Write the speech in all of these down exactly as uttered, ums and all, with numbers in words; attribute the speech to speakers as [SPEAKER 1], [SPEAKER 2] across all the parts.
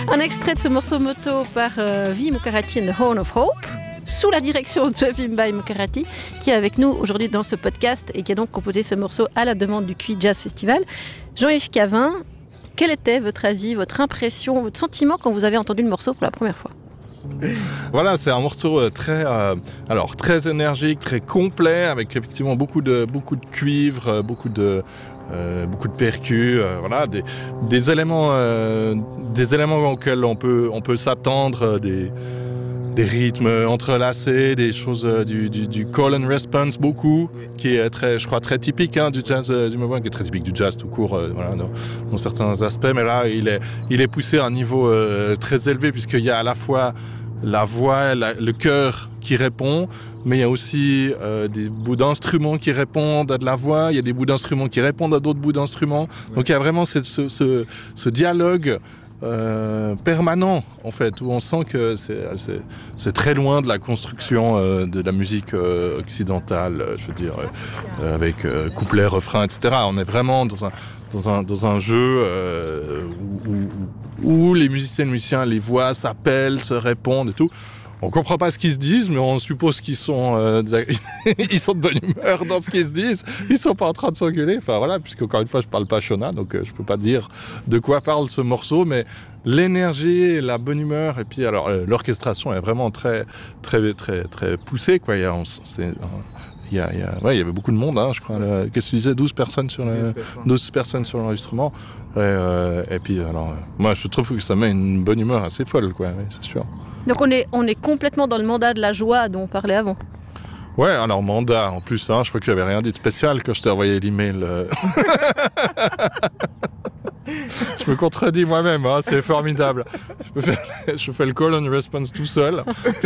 [SPEAKER 1] Un extrait de ce morceau Moto par euh, Vi Mukarati and the Horn of Hope, sous la direction de Vimbai Mukarati, qui est avec nous aujourd'hui dans ce podcast et qui a donc composé ce morceau à la demande du Cui Jazz Festival. Jean-Yves Cavin, quel était votre avis, votre impression, votre sentiment quand vous avez entendu le morceau pour la première fois ?
[SPEAKER 2] Voilà, c'est un morceau très, euh, alors très énergique, très complet, avec effectivement beaucoup de beaucoup de cuivre, beaucoup de euh, beaucoup de percus, euh, voilà, des, des éléments, euh, des éléments auxquels on peut on peut s'attendre, des des rythmes entrelacés, des choses euh, du, du, du call and response beaucoup, qui est très, je crois, très typique hein, du jazz euh, du moment, qui est très typique du jazz tout court, euh, voilà, dans, dans certains aspects. Mais là, il est, il est poussé à un niveau euh, très élevé puisqu'il y a à la fois la voix, la, le chœur qui répond, mais il y a aussi euh, des bouts d'instruments qui répondent à de la voix. Il y a des bouts d'instruments qui répondent à d'autres bouts d'instruments. Ouais. Donc il y a vraiment ce, ce, ce, ce dialogue. Euh, permanent en fait, où on sent que c'est, c'est, c'est très loin de la construction euh, de la musique euh, occidentale, euh, je veux dire, euh, avec euh, couplet, refrain, et cetera. On est vraiment dans un, dans un, dans un jeu euh, où, où, où les musiciennes et musiciens, les voix s'appellent, se répondent et tout. On comprend pas ce qu'ils se disent, mais on suppose qu'ils sont, euh, ils sont de bonne humeur dans ce qu'ils se disent. Ils sont pas en train de s'engueuler. Enfin voilà, puisque encore une fois, je parle pas Shona, donc euh, je peux pas dire de quoi parle ce morceau, mais l'énergie, la bonne humeur, et puis alors euh, l'orchestration est vraiment très, très, très, très poussée, quoi. Il y a, on, c'est, euh, il y a, il y a, ouais, il y avait beaucoup de monde, hein, je crois. Là, qu'est-ce que tu disais, douze personnes sur le, douze personnes sur l'enregistrement. Et, euh, et puis alors, euh, moi, je trouve que ça met une bonne humeur assez folle, quoi. Oui, c'est sûr.
[SPEAKER 1] Donc on est, on est complètement dans le mandat de la joie dont on parlait avant.
[SPEAKER 2] Ouais, alors mandat en plus, hein, je crois que j'avais rien dit de spécial quand je t'ai envoyé l'email. Euh... je me contredis moi-même, hein, c'est formidable. Je, peux faire, je fais le call and response tout seul.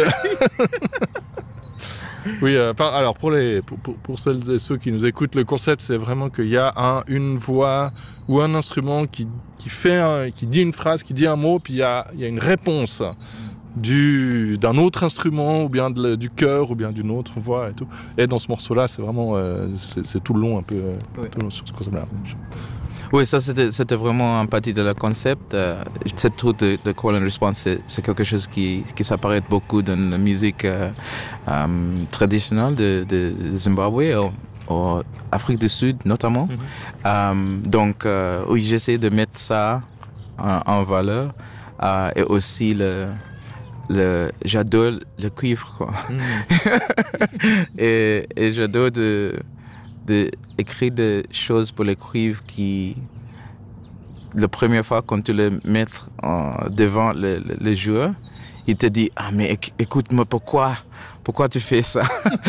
[SPEAKER 2] Oui, euh, par, alors pour, les, pour, pour, pour celles et ceux qui nous écoutent, le concept c'est vraiment qu'il y a un, une voix ou un instrument qui, qui, fait un, qui dit une phrase, qui dit un mot, puis il y a, il y a une réponse. Du, d'un autre instrument ou bien de, du chœur ou bien d'une autre voix et tout. Et dans ce morceau-là, c'est vraiment euh, c'est, c'est tout le long un peu, oui. Tout le long sur ce concept-là.
[SPEAKER 3] Oui, ça c'était, c'était vraiment un partie de le concept. Euh, cette truc de, de call and response, c'est, c'est quelque chose qui, qui s'apparaît beaucoup dans la musique euh, euh, traditionnelle de, de Zimbabwe, en Afrique du Sud notamment. Mm-hmm. Euh, donc euh, oui, j'essaie de mettre ça en, en valeur euh, et aussi le Le, j'adore le cuivre, quoi. Mm. et, et j'adore de, de écrire des choses pour le cuivre qui, la première fois quand tu le mets en, devant le, le, le joueur, il te dit ah mais écoute-moi, pourquoi pourquoi tu fais ça?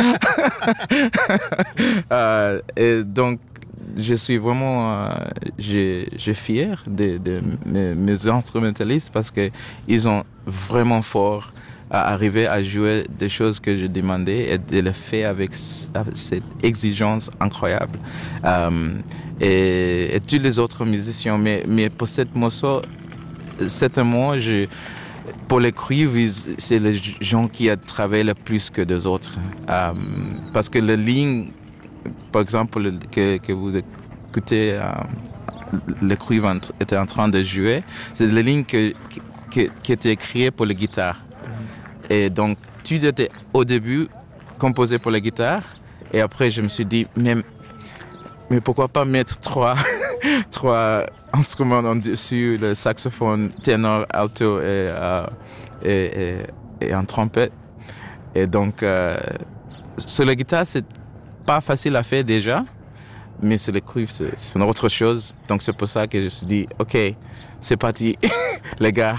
[SPEAKER 3] euh, et donc je suis vraiment euh, je, je fier de, de mes, mes instrumentalistes parce que ils ont vraiment fort à arriver à jouer des choses que je demandais et de le faire avec, avec cette exigence incroyable. Euh, et, et tous les autres musiciens, mais, mais pour cette morceau, certainement, je, pour les cuivres, c'est les gens qui ont travaillé le plus que les autres. Euh, parce que la ligne, par exemple, que, que vous écoutez, euh, le cuivre était en train de jouer, c'est la ligne que, que, qui était écrite pour la guitare. Et donc, tout était au début composé pour la guitare. Et après, je me suis dit, mais, mais pourquoi pas mettre trois, trois instruments en dessus, le saxophone, ténor, alto et, euh, et, et, et un trompette. Et donc, euh, sur la guitare, c'est pas facile à faire déjà, mais sur le cuivre, c'est, c'est une autre chose. Donc, c'est pour ça que je me suis dit, OK, c'est parti, les gars.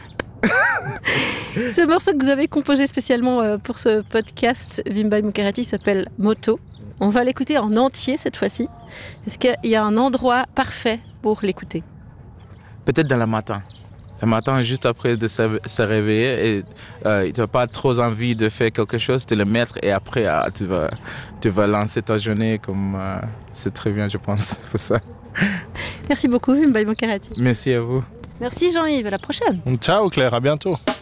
[SPEAKER 1] Ce morceau que vous avez composé spécialement pour ce podcast, Vimbai Mukarati, s'appelle Moto. On va l'écouter en entier cette fois-ci. Est-ce qu'il y a un endroit parfait pour l'écouter?
[SPEAKER 3] Peut-être dans le matin. Le matin, juste après de se, se réveiller, et euh, tu n'as pas trop envie de faire quelque chose, tu le mettre et après ah, tu, vas, tu vas lancer ta journée comme euh, c'est très bien, je pense, pour ça.
[SPEAKER 1] Merci beaucoup, Vimbai Mukarati.
[SPEAKER 3] Merci à vous.
[SPEAKER 1] Merci Jean-Yves, à la prochaine.
[SPEAKER 2] Ciao Claire, à bientôt.